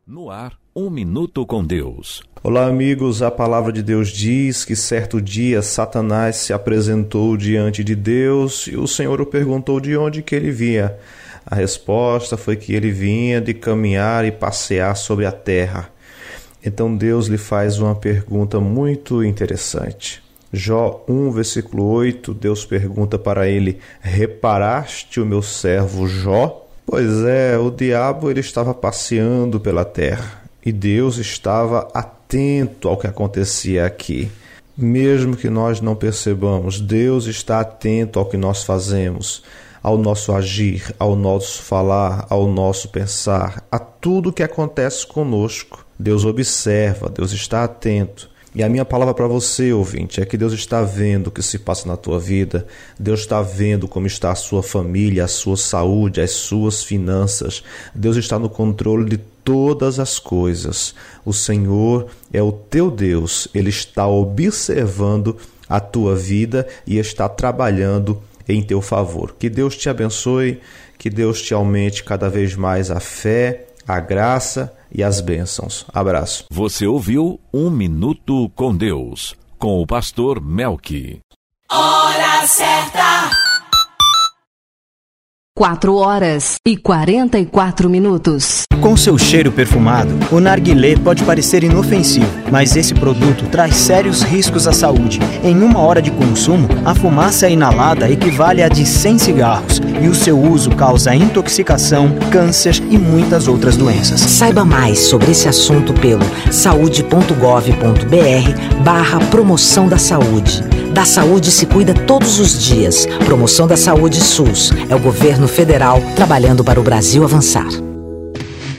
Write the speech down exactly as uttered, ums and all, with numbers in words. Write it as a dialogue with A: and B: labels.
A: No ar, um minuto com Deus.
B: Olá, amigos. A palavra de Deus diz que certo dia Satanás se apresentou diante de Deus e o Senhor o perguntou de onde que ele vinha. A resposta foi que ele vinha de caminhar e passear sobre a terra. Então Deus lhe faz uma pergunta muito interessante. Jó um, versículo oito, Deus pergunta para ele: reparaste o meu servo Jó? Pois é, o diabo ele estava passeando pela terra e Deus estava atento ao que acontecia aqui. Mesmo que nós não percebamos, Deus está atento ao que nós fazemos, ao nosso agir, ao nosso falar, ao nosso pensar, a tudo que acontece conosco. Deus observa, Deus está atento. E a minha palavra para você, ouvinte, é que Deus está vendo o que se passa na tua vida. Deus está vendo como está a sua família, a sua saúde, as suas finanças. Deus está no controle de todas as coisas. O Senhor é o teu Deus. Ele está observando a tua vida e está trabalhando em teu favor. Que Deus te abençoe, que Deus te aumente cada vez mais a fé, a graça e as bênçãos. Abraço.
A: Você ouviu Um Minuto com Deus, com o pastor Melqui.
C: Hora certa.
D: Quatro horas e quarenta e quatro minutos.
E: Com seu cheiro perfumado, o narguilé pode parecer inofensivo, mas esse produto traz sérios riscos à saúde. Em uma hora de consumo, a fumaça inalada equivale a de cem cigarros e o seu uso causa intoxicação, câncer e muitas outras doenças.
F: Saiba mais sobre esse assunto pelo saude.gov.br barra promoção da saúde. Da saúde se cuida todos os dias. Promoção da Saúde SUS. É o governo federal trabalhando para o Brasil avançar.